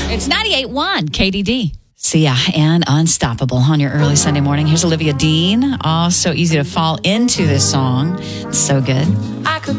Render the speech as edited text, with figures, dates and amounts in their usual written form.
It's 98.1 KDD. Sia and Unstoppable on your early Sunday morning. Here's Olivia Dean. Oh, so easy to fall into this song. It's so good. I could